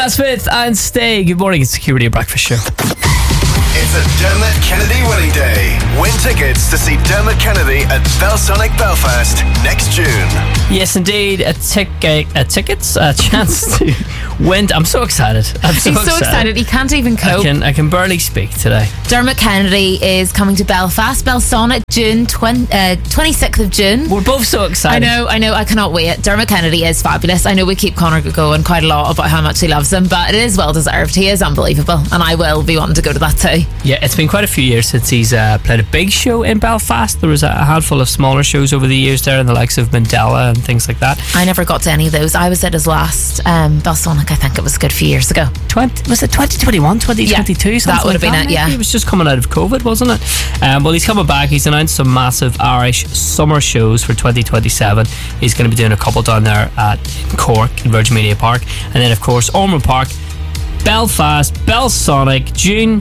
Smith and Stay. Good morning, it's the Security Breakfast Show. It's a Dermot Kennedy winning day. Win tickets to see Dermot Kennedy at Belsonic Belfast next June. Yes, indeed, a chance to win. I'm so excited. He's so excited he can't even cope. I can barely speak today. Dermot Kennedy is coming to Belfast, Belsonic, June 26th of June. We're both so excited. I know, I cannot wait. Dermot Kennedy is fabulous. I know we keep Connor going quite a lot about how much he loves him, but it is well deserved. He is unbelievable, and I will be wanting to go to that too. Yeah, it's been quite a few years since he's played a big show in Belfast. There was a handful of smaller shows over the years there, in the likes of Mandela and things like that. I never got to any of those. I was at his last Belsonic, I think it was a good few years ago. Was it 2021, 2022? Yeah, that would have been it, yeah. He was just coming out of COVID, wasn't it? Well, he's coming back. He's announced some massive Irish summer shows for 2027. He's going to be doing a couple down there at Cork in Virgin Media Park, and then of course Ormond Park, Belfast, Belsonic, June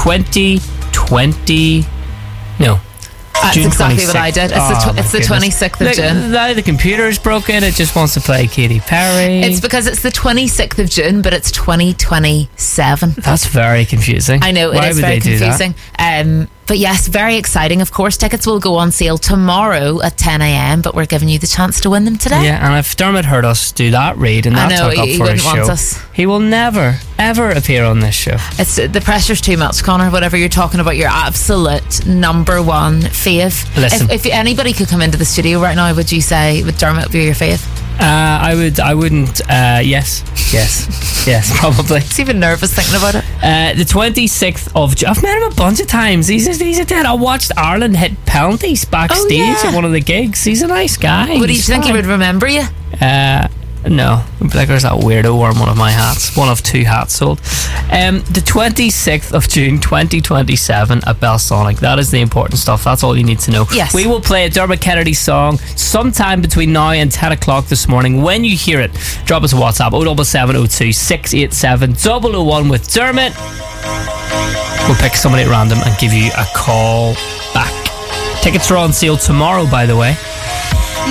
2020. No. That's June exactly 26th. what I did. It's the 26th of June. Now the computer's broken. It just wants to play Katy Perry. It's because it's the 26th of June, but it's 2027. That's very confusing. I know, it is very confusing. But yes, very exciting. Of course, tickets will go on sale tomorrow at 10 a.m, but we're giving you the chance to win them today. Yeah, and if Dermot heard us do that read and that talk up for his show, he will never, ever appear on this show. The pressure's too much, Connor. Whatever you're talking about, your absolute number one fave. Listen, if anybody could come into the studio right now, would Dermot be your fave? I wouldn't. Yes, probably. He's even nervous thinking about it. The 26th of June. I've met him a bunch of times. He's a dad. I watched Ireland hit penalties backstage at one of the gigs. He's a nice guy. Do you think he would remember you? No, like there's that weirdo wearing one of my hats. One of two hats sold. The 26th of June 2027 at Belsonic. That is the important stuff. That's all you need to know. Yes. We will play a Dermot Kennedy song sometime between now and 10 o'clock this morning. When you hear it, drop us a WhatsApp 07702 687 001 with Dermot. We'll pick somebody at random and give you a call back. Tickets are on sale tomorrow, by the way.